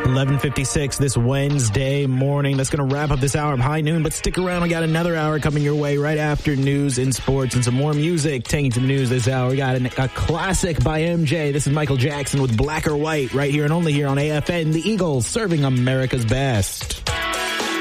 11:56 this Wednesday morning. That's going to wrap up this hour of High Noon, but stick around. We got another hour coming your way right after news and sports and some more music. Taking to the news this hour, we got a classic by MJ. This is Michael Jackson with Black or White right here and only here on AFN, the Eagles, serving America's best.